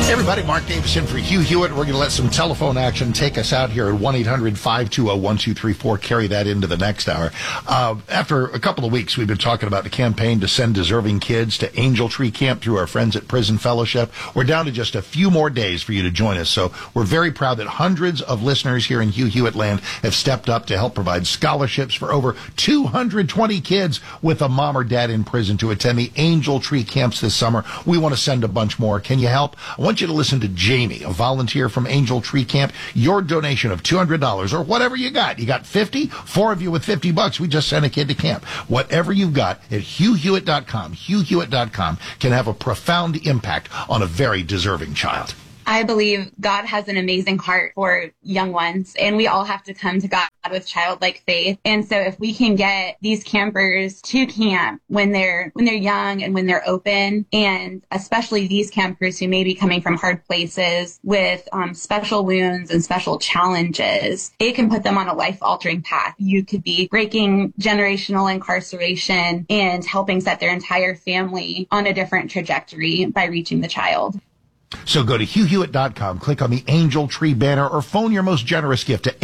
Hey everybody, Mark Davis in for Hugh Hewitt. We're going to let some telephone action take us out here at 1-800-520-1234. Carry that into the next hour. After a couple of weeks, we've been talking about the campaign to send deserving kids to Angel Tree Camp through our friends at Prison Fellowship. We're down to just a few more days for you to join us. So we're very proud that hundreds of listeners here in Hugh Hewitt land have stepped up to help provide scholarships for over 220 kids with a mom or dad in prison to attend the Angel Tree Camps this summer. We want to send a bunch more. Can you help? I want you to listen to Jamie, a volunteer from Angel Tree Camp. Your donation of $200 or whatever you got. You got 50? 4 of you with $50. We just sent a kid to camp. Whatever you've got at HughHewitt.com, HughHewitt.com can have a profound impact on a very deserving child. I believe God has an amazing heart for young ones, and we all have to come to God with childlike faith. And so if we can get these campers to camp when they're young and when they're open, and especially these campers who may be coming from hard places with special wounds and special challenges, it can put them on a life-altering path. You could be breaking generational incarceration and helping set their entire family on a different trajectory by reaching the child. So go to HughHewitt.com, click on the Angel Tree banner, or phone your most generous gift to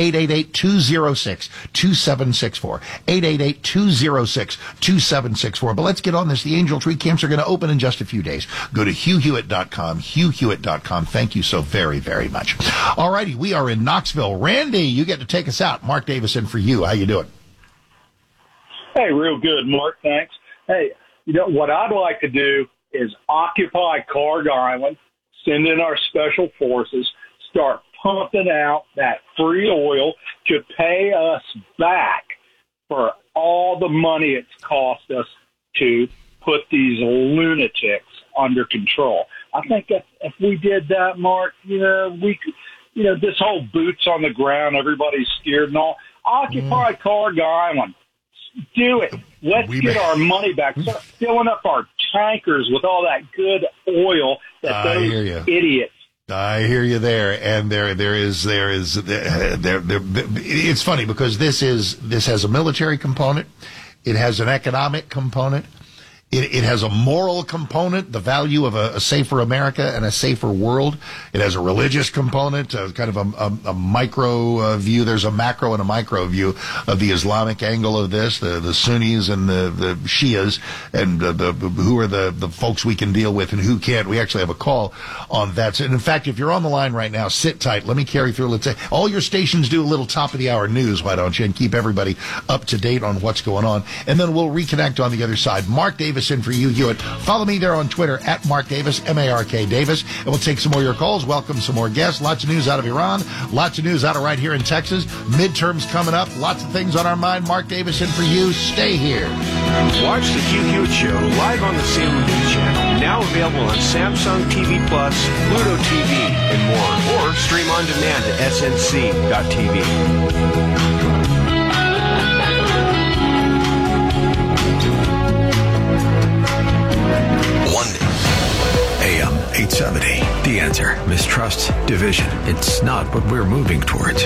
888-206-2764. 888-206-2764. But let's get on this. The Angel Tree camps are going to open in just a few days. Go to HughHewitt.com, HughHewitt.com. Thank you so very, very much. All righty, we are in Knoxville. Randy, you get to take us out. Mark Davis in for you. How you doing? Hey, real good, Mark. Thanks. Hey, you know, what I'd like to do is occupy Carg Island, send in our special forces, start pumping out that free oil to pay us back for all the money it's cost us to put these lunatics under control. I think if we did that, Mark, we could, this whole boots on the ground, everybody's scared and all, occupy Carg Island. Do it. Let's get our money back. Start filling up our tankers with all that good oil that those idiots. I hear you there, and there is. It's funny because this has a military component, it has an economic component, it has a moral component, the value of a safer America and a safer world. It has a religious component, kind of a micro view. There's a macro and a micro view of the Islamic angle of this, the Sunnis and the Shias, and who are the folks we can deal with and who can't. We actually have a call on that. And in fact, if you're on the line right now, sit tight. Let me carry through. Let's say all your stations do a little top of the hour news, why don't you, and keep everybody up to date on what's going on. And then we'll reconnect on the other side. Mark Davis in for Hugh Hewitt. Follow me there on Twitter at Mark Davis, M-A-R-K Davis, and we'll take some more of your calls, welcome some more guests, lots of news out of Iran, lots of news out of right here in Texas, midterms coming up, lots of things on our mind. Mark Davis in for you. Stay here. Watch the Hugh Hewitt Show live on the Salem News Channel, now available on Samsung TV Plus, Pluto TV, and more, or stream on demand at snc.tv. AM 870. The Answer. Mistrust, division. It's not what we're moving towards.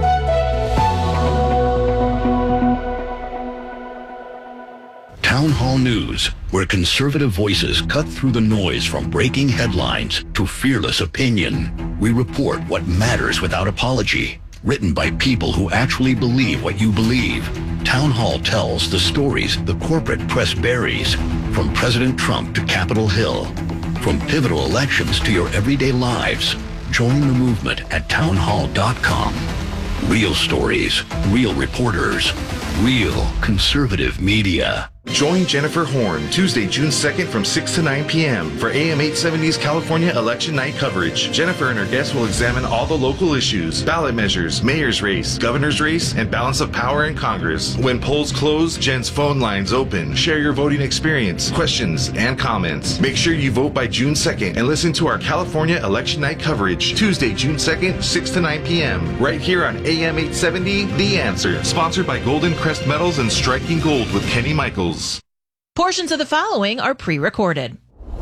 Town Hall News, where conservative voices cut through the noise from breaking headlines to fearless opinion. We report what matters without apology. Written by people who actually believe what you believe. Town Hall tells the stories the corporate press buries, from President Trump to Capitol Hill. From pivotal elections to your everyday lives, join the movement at townhall.com. Real stories, real reporters, real conservative media. Join Jennifer Horn Tuesday, June 2nd from 6 to 9 p.m. for AM 870's California Election Night coverage. Jennifer and her guests will examine all the local issues, ballot measures, mayor's race, governor's race, and balance of power in Congress. When polls close, Jen's phone lines open. Share your voting experience, questions, and comments. Make sure you vote by June 2nd and listen to our California Election Night coverage Tuesday, June 2nd, 6 to 9 p.m. right here on AM 870, The Answer. Sponsored by Golden Crest Metals and Striking Gold with Kenny Michaels. Portions of the following are pre-recorded.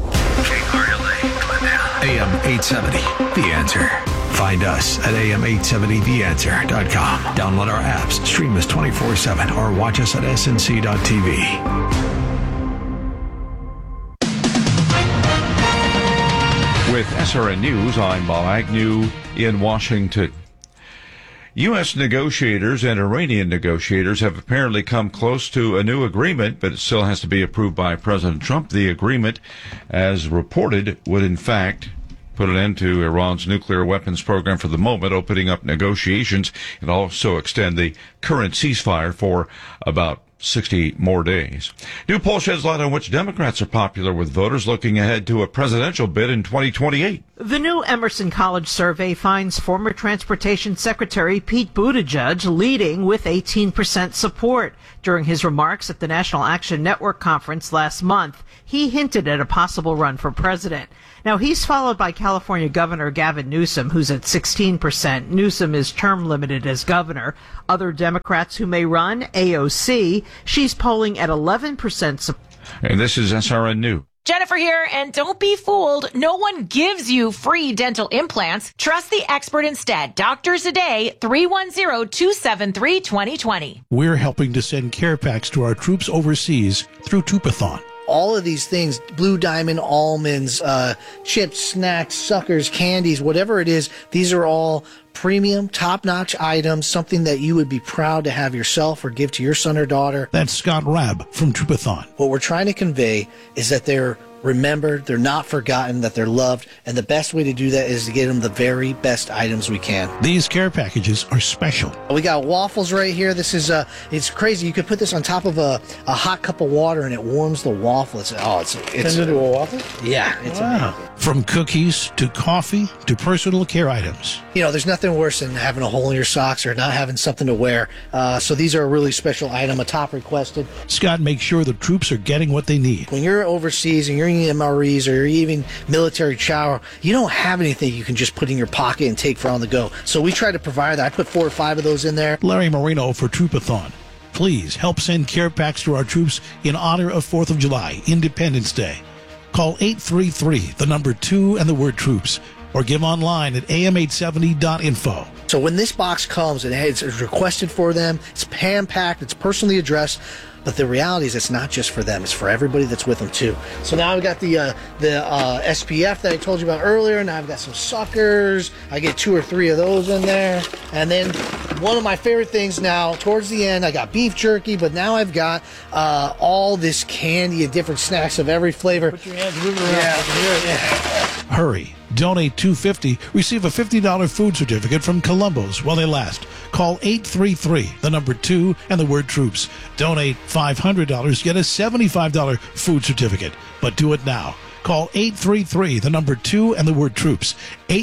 AM 870, The Answer. Find us at am870theanswer.com. Download our apps, stream us 24/7, or watch us at snc.tv. with SRN News. I'm Bob Agnew in Washington. U.S. negotiators and Iranian negotiators have apparently come close to a new agreement, but it still has to be approved by President Trump. The agreement, as reported, would in fact put an end to Iran's nuclear weapons program for the moment, opening up negotiations, and also extend the current ceasefire for about 60 more days. New poll sheds light on which Democrats are popular with voters looking ahead to a presidential bid in 2028. The new Emerson College survey finds former Transportation Secretary Pete Buttigieg leading with 18% support. During his remarks at the National Action Network conference last month, he hinted at a possible run for president. Now, he's followed by California Governor Gavin Newsom, who's at 16%. Newsom is term limited as governor. Other Democrats who may run, AOC, she's polling at 11% support. And this is SRN News. Jennifer here, and don't be fooled. No one gives you free dental implants. Trust the expert instead. Doctors Today, 310-273-2020. We're helping to send care packs to our troops overseas through Tupathon. All of these things, Blue Diamond, almonds, chips, snacks, suckers, candies, whatever it is, these are all premium, top-notch items, something that you would be proud to have yourself or give to your son or daughter. That's Scott Rabb from Tupathon. What we're trying to convey is that they're remembered, they're not forgotten, that they're loved, and the best way to do that is to get them the very best items we can. These care packages are special. We got waffles right here. This is it's crazy. You could put this on top of a hot cup of water and it warms the waffle. It's into a waffle? Yeah, it's amazing. From cookies to coffee to personal care items. You know, there's nothing worse than having a hole in your socks or not having something to wear. So these are a really special item, a top requested. Scott makes sure the troops are getting what they need. When you're overseas and you're eating MREs or you're eating military chow, you don't have anything you can just put in your pocket and take for on the go. So we try to provide that. I put 4 or 5 of those in there. Larry Marino for Troopathon. Please help send care packs to our troops in honor of 4th of July, Independence Day. Call 833, the number 2 and the word troops, or give online at am870.info. So when this box comes, it's requested for them, it's hand-packed, it's personally addressed, but the reality is it's not just for them, it's for everybody that's with them too. So now I've got the SPF that I told you about earlier, now I've got some suckers, I get 2 or 3 of those in there, and then one of my favorite things now, towards the end, I got beef jerky, but now I've got all this candy and different snacks of every flavor. Put your hands moving around. Yeah. Hurry. Donate $250. Receive a $50 food certificate from Columbo's while they last. Call 833, the number 2 and the word troops. Donate $500. Get a $75 food certificate. But do it now. Call 833, the number 2 and the word troops.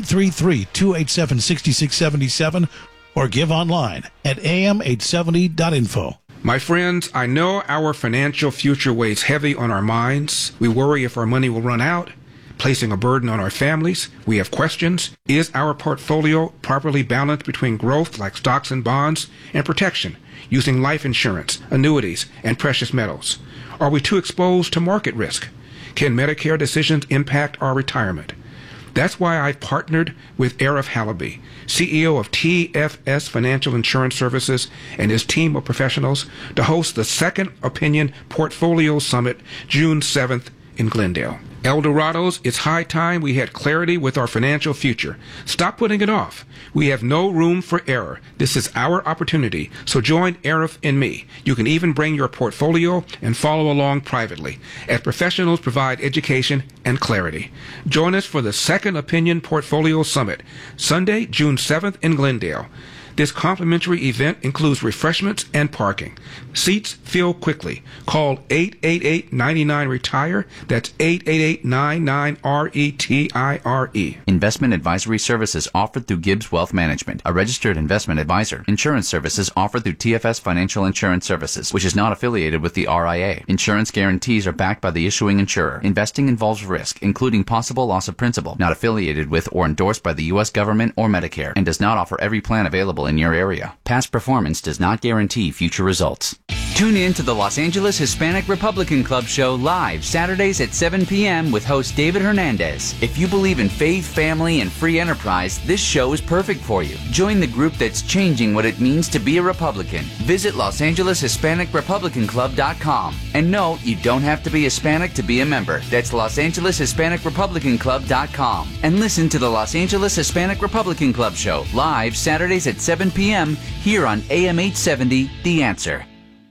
833-287-6677 or give online at am870.info. My friends, I know our financial future weighs heavy on our minds. We worry if our money will run out, placing a burden on our families. We have questions. Is our portfolio properly balanced between growth like stocks and bonds and protection using life insurance, annuities, and precious metals? Are we too exposed to market risk? Can Medicare decisions impact our retirement? That's why I've partnered with Arif Halaby, CEO of TFS Financial Insurance Services, and his team of professionals to host the Second Opinion Portfolio Summit June 7th in Glendale. Eldorados, it's high time we had clarity with our financial future. Stop putting it off. We have no room for error. This is our opportunity. So join Arif and me. You can even bring your portfolio and follow along privately, as professionals provide education and clarity. Join us for the Second Opinion Portfolio Summit, Sunday, June 7th in Glendale. This complimentary event includes refreshments and parking. Seats fill quickly. Call 888-99-RETIRE. That's 888-99-RETIRE. Investment advisory services offered through Gibbs Wealth Management, a registered investment advisor. Insurance services offered through TFS Financial Insurance Services, which is not affiliated with the RIA. Insurance guarantees are backed by the issuing insurer. Investing involves risk, including possible loss of principal. Not affiliated with or endorsed by the U.S. government or Medicare, and does not offer every plan available in your area. Past performance does not guarantee future results. Tune in to the Los Angeles Hispanic Republican Club show live Saturdays at 7 p.m. with host David Hernandez. If you believe in faith, family, and free enterprise, this show is perfect for you. Join the group that's changing what it means to be a Republican. Visit LosAngelesHispanicRepublicanClub.com. And no, you don't have to be Hispanic to be a member. That's LosAngelesHispanicRepublicanClub.com. And listen to the Los Angeles Hispanic Republican Club show live Saturdays at 7 p.m. here on AM 870, The Answer.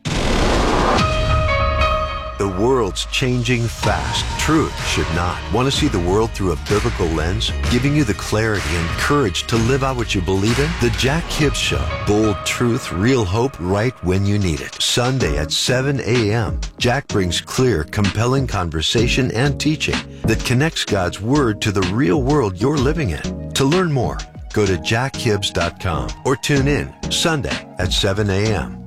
The world's changing fast. Truth should not. Want to see the world through a biblical lens? Giving you the clarity and courage to live out what you believe in? The Jack Hibbs Show. Bold truth, real hope, right when you need it. Sunday at 7 a.m. Jack brings clear, compelling conversation and teaching that connects God's Word to the real world you're living in. To learn more, go to jackhibbs.com or tune in Sunday at 7 a.m.